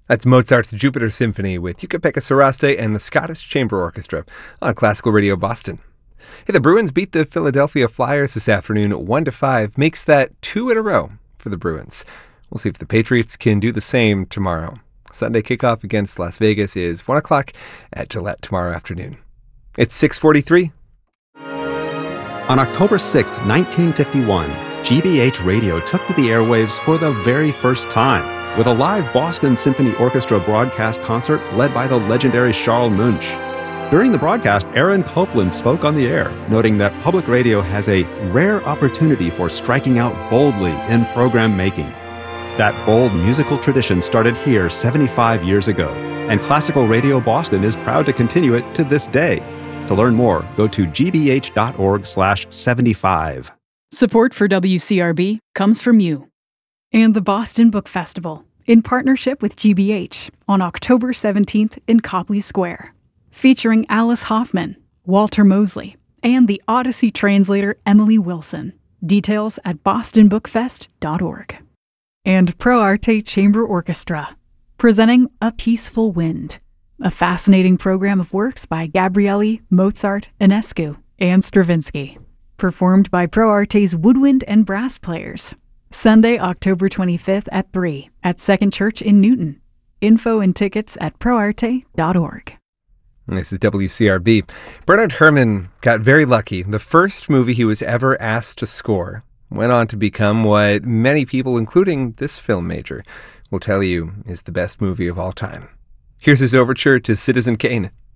That's Mozart's Jupiter Symphony with Jukka-Pekka Saraste and the Scottish Chamber Orchestra on Classical Radio Boston. Hey, the Bruins beat the Philadelphia Flyers this afternoon 1-5, makes that 2 in a row for the Bruins. We'll see if the Patriots can do the same tomorrow. Sunday kickoff against Las Vegas is 1 o'clock at Gillette tomorrow afternoon. It's 6:43. On October 6, 1951, GBH Radio took to the airwaves for the very first time with a live Boston Symphony Orchestra broadcast concert led by the legendary Charles Munch. During the broadcast, Aaron Copland spoke on the air, noting that public radio has a rare opportunity for striking out boldly in program making. That bold musical tradition started here 75 years ago, and Classical Radio Boston is proud to continue it to this day. To learn more, go to gbh.org/75. Support for WCRB comes from you. And the Boston Book Festival, in partnership with GBH, on October 17th in Copley Square. Featuring Alice Hoffman, Walter Mosley, and the Odyssey translator Emily Wilson. Details at bostonbookfest.org. And Pro Arte Chamber Orchestra, presenting A Peaceful Wind, a fascinating program of works by Gabrieli, Mozart, Enescu, and Stravinsky, performed by Pro Arte's woodwind and brass players. Sunday, October 25th at 3 at Second Church in Newton. Info and tickets at proarte.org. This is WCRB. Bernard Herrmann got very lucky. The first movie he was ever asked to score went on to become what many people, including this film major, will tell you is the best movie of all time. Here's his overture to Citizen Kane.